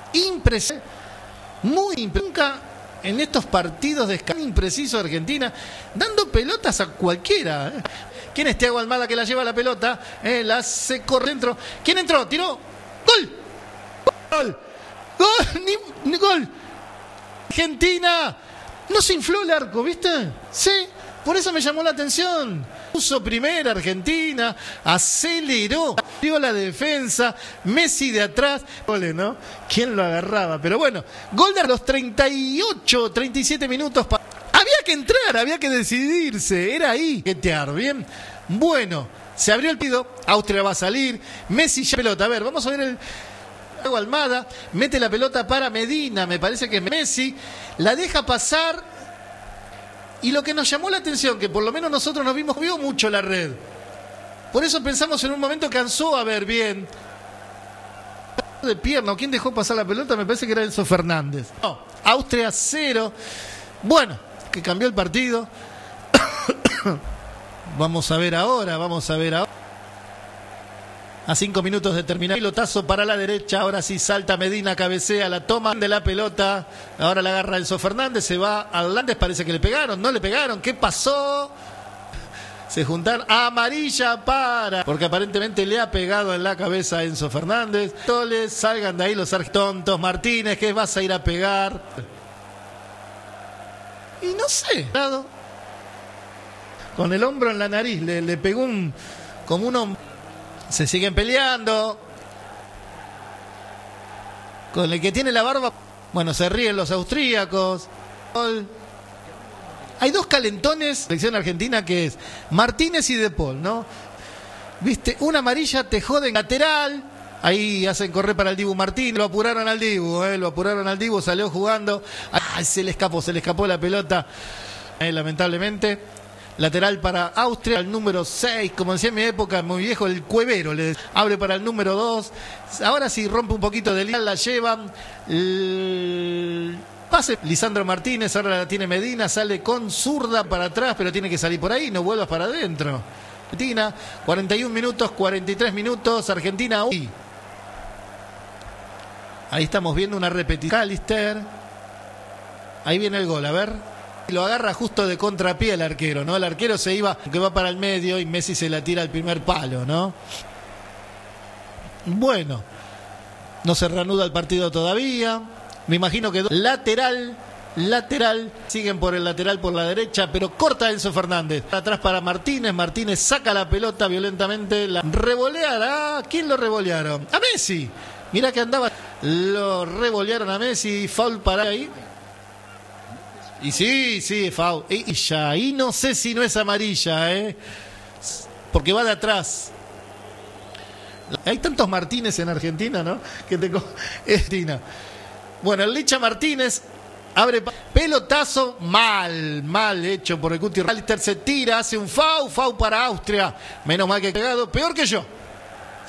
impresionante, muy impresionante. Nunca en estos partidos de escala impreciso de Argentina, dando pelotas a cualquiera. ¿Quién es Thiago Almada que la lleva la pelota? La hace correr dentro. ¿Quién entró? Tiró. ¡Gol! ¡Gol! ¡Gol! ¡Gol! Argentina. No se infló el arco, ¿viste? Sí, por eso me llamó la atención. Puso primera Argentina, aceleró, dio la defensa, Messi de atrás, gole, ¿no? ¿Quién lo agarraba? Pero bueno, gol de los 38, 37 minutos. Había que entrar, había que decidirse, era ahí. Quetear, ¿bien? Bueno, se abrió el pido, Austria va a salir, Messi ya pelota. A ver, vamos a ver el... Almada, mete la pelota para Medina, me parece que es Messi, la deja pasar. Y lo que nos llamó la atención, que por lo menos nosotros nos vio mucho la red. Por eso pensamos en un momento que alcanzó a ver bien. De pierna, ¿quién dejó pasar la pelota? Me parece que era Enzo Fernández. No, Austria 0. Bueno, que cambió el partido. Vamos a ver ahora. A 5 minutos de terminar, pilotazo para la derecha, ahora sí salta Medina, cabecea, la toma de la pelota, ahora la agarra Enzo Fernández, se va al Landes, parece que le pegaron, no le pegaron, ¿qué pasó? Se juntaron, amarilla porque aparentemente le ha pegado en la cabeza a Enzo Fernández. Toles, salgan de ahí los tontos, Martínez, ¿qué vas a ir a pegar? Y no sé, con el hombro en la nariz, le pegó como un hombro. Se siguen peleando. Con el que tiene la barba. Bueno, se ríen los austríacos. Hay dos calentones. Selección argentina que es Martínez y De Paul, ¿no? Viste, una amarilla te joden lateral. Ahí hacen correr para el Dibu Martínez. Lo apuraron al Dibu, salió jugando. Ay, se le escapó la pelota. Lamentablemente. Lateral para Austria, el número 6, como decía en mi época, muy viejo, el Cuevero, le abre para el número 2. Ahora sí rompe un poquito de línea, la llevan. Pase Lisandro Martínez, ahora la tiene Medina, sale con zurda para atrás, pero tiene que salir por ahí, no vuelvas para adentro. Argentina, 41 minutos, 43 minutos, Argentina. Ahí estamos viendo una repetición. Callister. Ahí viene el gol, a ver. Lo agarra justo de contrapié el arquero, ¿no? El arquero se iba, que va para el medio y Messi se la tira al primer palo, ¿no? Bueno, no se reanuda el partido todavía. Me imagino que lateral, siguen por el lateral por la derecha, pero corta Enzo Fernández. Atrás para Martínez, Martínez saca la pelota violentamente, la revoleará. ¿Quién lo revolearon? A Messi. Mira que andaba, lo revolearon a Messi, foul para ahí. Y sí, foul. Y ya, ahí no sé si no es amarilla, porque va de atrás. Hay tantos Martínez en Argentina, ¿no? Que tengo. Bueno, el Licha Martínez abre pelotazo, mal hecho por el Cuti. Callister se tira, hace un foul para Austria. Menos mal que cagado, peor que yo.